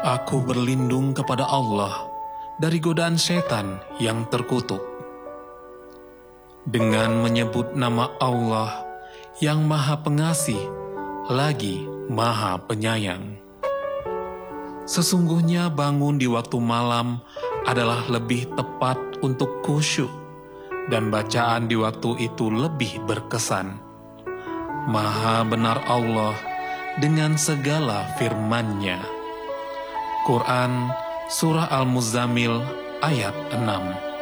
Aku berlindung kepada Allah dari godaan setan yang terkutuk. Dengan menyebut nama Allah yang Maha Pengasih lagi Maha Penyayang. Sesungguhnya bangun di waktu malam adalah lebih tepat untuk khusyuk, dan bacaan di waktu itu lebih berkesan. Maha benar Allah dengan segala firman-Nya. Quran Surah Al-Muzammil ayat 6.